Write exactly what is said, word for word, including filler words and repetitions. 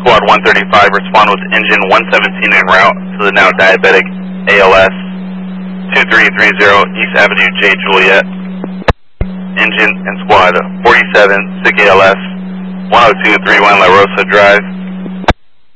Squad one thirty-five, respond with engine one seventeen en route to the now diabetic A L S two three three zero East Avenue J. Juliet. Engine and Squad forty-seven, sick A L S one oh two three one La Rosa Drive.